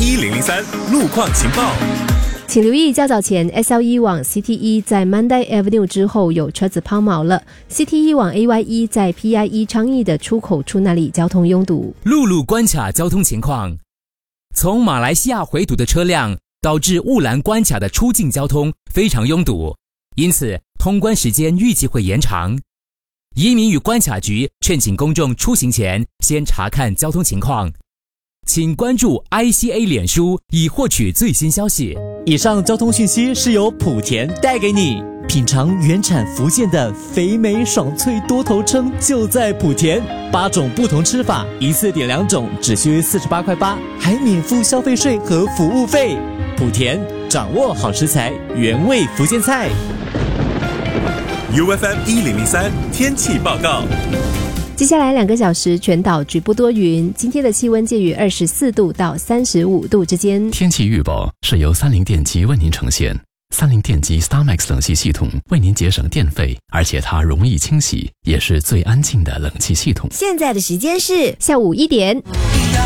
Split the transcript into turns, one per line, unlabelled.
FM1003 路况情报。
请留意，较早前 SL1 往 CT1 在 Mandai Avenue 之后有车子抛锚了， CT1 往 AY1 在 PIE 昌邑的出口处那里交通拥堵。
陆路关卡交通情况，从马来西亚回堵的车辆导致雾兰关卡的出境交通非常拥堵，因此通关时间预计会延长。移民与关卡局劝请公众出行前先查看交通情况，请关注 ICA 脸书以获取最新消息。
以上交通讯息是由莆田带给你。品尝原产福建的肥美爽脆多头称就在莆田，8种不同吃法，一次点2种，只需48块8，还免付消费税和服务费。莆田掌握好食材，原味福建菜。
UFM1003 天气报告。
接下来2个小时全岛局部多云，今天的气温介于24度到35度之间。
天气预报是由三菱电机为您呈现。三菱电机 StarMax 冷气系统为您节省电费，而且它容易清洗，也是最安静的冷气系统。
现在的时间是
下午1点。